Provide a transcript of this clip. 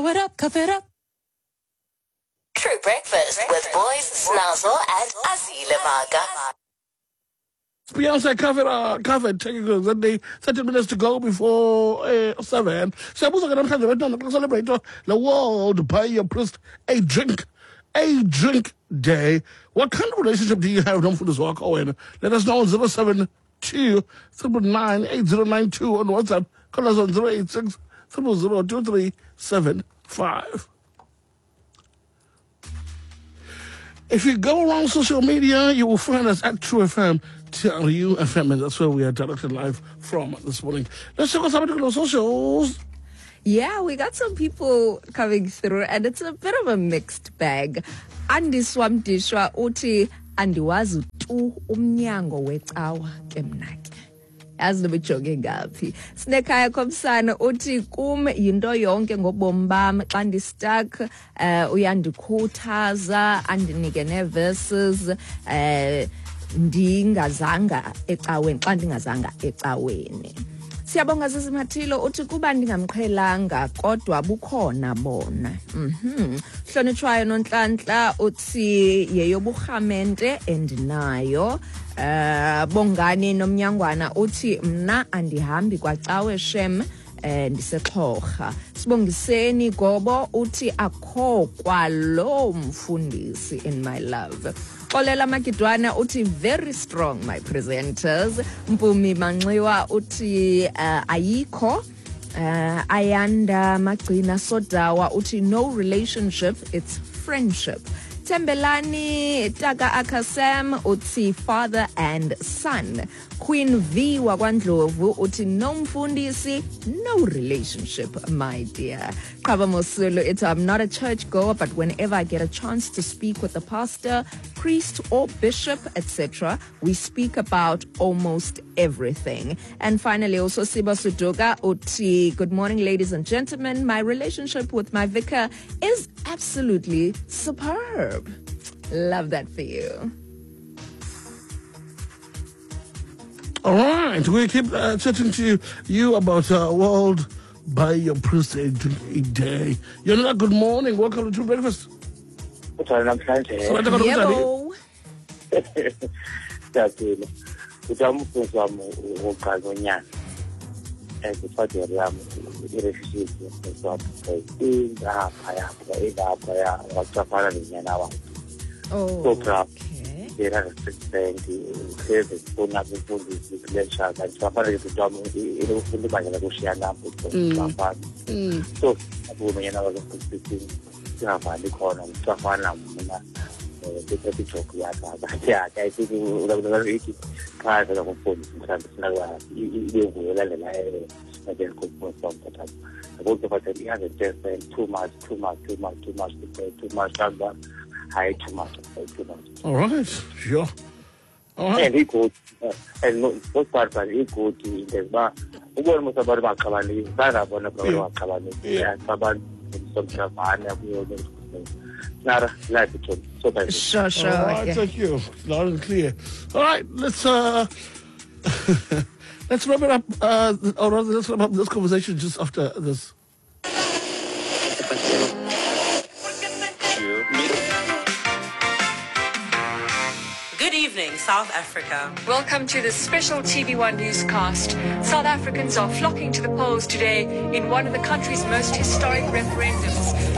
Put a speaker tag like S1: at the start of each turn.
S1: it up, cough it up.
S2: True Breakfast with Boys Snazzle and Azile Maga.
S3: Beyonce covered technically that day 30 minutes to go before 7. Siyabuza ke namhlanje bantwana xa celebrate the World Buy Your Priest a drink day. What kind of relationship do you have with Nomfundisi wakho wena? Let us know on 072 999 8092 on WhatsApp. Call us on 086 000 2375. If you go around social media, you will find us at True FM, TRU FM, and that's where we are directed live from this morning. Let's check out some of the socials.
S1: Yeah, we got some people coming through, and it's a bit of a mixed bag. Andy Swamdishwa uti andiwazi tu umnyango wecawa kemnaki. Yazi noba ijonge ngaphi. Sinekhaya Komsana uthi kum yinto yonke ngobomi bam xa ndi-stuck uyandikhuthaza andinike nee-verses ndingazanga ecaweni xa ndingazanga ecaweni. Siyabonga Sisimathilo uthi kuba ndingamqhelanga kodwa bukhona bona. Hlonitshwayo Nonhlanhla uthi yeyoburhamente endinayo. Bongani Nomnyangwana uthi mna andihambi kwacawe shem ndisexhorha. Sibongiseni Gobo uthi akho kwalo mfundisi in my love. Xolela Makidwana uthi very strong my presenters. Mpumi Manxiwa uthi ayikho. Ayanda Magcina Sodawa uthi no relationship, it's friendship. Tembelani Taga Akasem uthi father and son. Queen V Wagwandlovu uthi no mfundisi, no relationship, my dear. Qaba Mosulu it's I'm not a church goer, but whenever I get a chance to speak with a pastor, priest or bishop, etc., we speak about almost everything. And finally also Siba Sudoga uti good morning ladies and gentlemen, my relationship with my vicar is absolutely superb. Love that for you.
S3: All right, we keep chatting to you about World Buy Your Priest a Drink a Day. Yonela, good morning. Welcome to True Breakfast.
S1: Yebo.
S4: Siyazile. Utamfunzi wami wokuqala ngonyaka. Ngifade yami i-refugee ngiyapha ya wachaphana nenyana wami. So proud. Era representi service bona befundisi lecture kanti bafana ngidwami ilokufundi manje la kushiya lapho bafana. So abona yena bazofundisa singavali khona ngicafana mina bese joke yakhe I think ulabula ithi cha la kumfundisi mhlawumbe sinakwa ibengulela la again confirm that about the fact that he has a just too much to say too much that high too much.
S3: All right, sure. All right.
S4: And he could, and most part of he could in the bar. Ubona most about Makabani, Zara Bonaparo Makabani, and Saban, some Shabana, Nara, like it. So that's
S1: Sure.
S3: All right,
S1: Yeah.
S3: thank you. Loud and clear. All right, let's wrap it up. Or rather, let's wrap up this conversation just after this.
S2: Good evening, South Africa.
S5: Welcome to the special TV1 newscast. South Africans are flocking to the polls today in one of the country's most historic referendums.